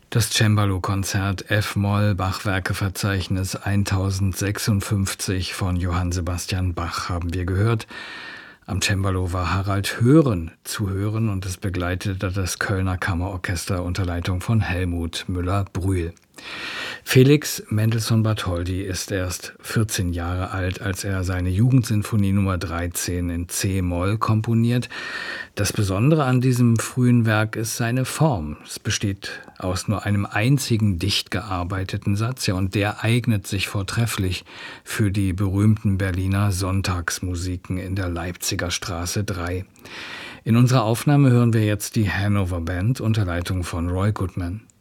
Das Cembalo-Konzert F-Moll Bachwerkeverzeichnis 1056 von Johann Sebastian Bach haben wir gehört. Am Cembalo war Harald Hören zu hören und es begleitete das Kölner Kammerorchester unter Leitung von Helmut Müller-Brühl. Felix Mendelssohn-Bartholdy ist erst 14 Jahre alt, als er seine Jugendsinfonie Nummer 13 in C-Moll komponiert. Das Besondere an diesem frühen Werk ist seine Form. Es besteht aus nur einem einzigen dicht gearbeiteten Satz, ja, und der eignet sich vortrefflich für die berühmten Berliner Sonntagsmusiken in der Leipziger Straße 3. In unserer Aufnahme hören wir jetzt die Hanover Band unter Leitung von Roy Goodman.